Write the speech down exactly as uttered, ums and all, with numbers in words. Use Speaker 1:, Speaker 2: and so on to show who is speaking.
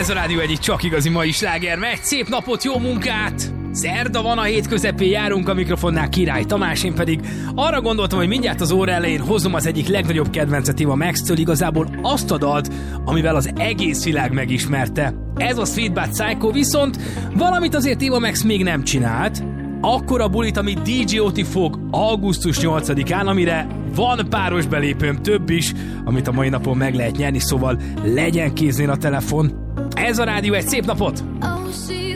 Speaker 1: Ez a rádió egyik csak igazi mai sláger megy. Szép napot, jó munkát! Szerda van, a hét közepén járunk, a mikrofonnál Király Tamás, én pedig arra gondoltam, hogy mindjárt az óra elején hozom az egyik legnagyobb kedvencet Eva Max-től, igazából azt a dalt, amivel az egész világ megismerte. Ez a Sweet But Psycho, viszont valamit azért Eva Max még nem csinált. Akkora bulit, amit dé jé Oti fog augusztus nyolcadikán, amire van páros belépőm, több is, amit a mai napon meg lehet nyerni, szóval legyen kéznél a telefon. Ez a rádió, egy szép napot!